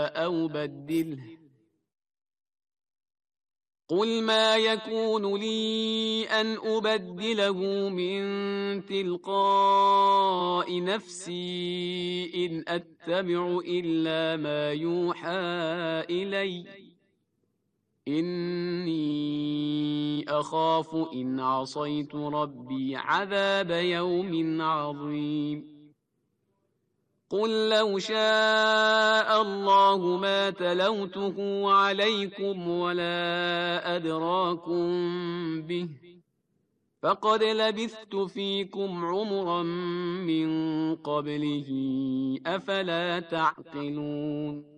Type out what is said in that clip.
أو بدله قل ما يكون لي أن أبدله من تلقاء نفسي إن أتبع إلا ما يوحى إلي إني أخاف إن عصيت ربي عذاب يوم عظيم قل لو شاء الله ما تلوته عليكم ولا أدراكم به فقد لبثت فيكم عمرا من قبله أفلا تعقلون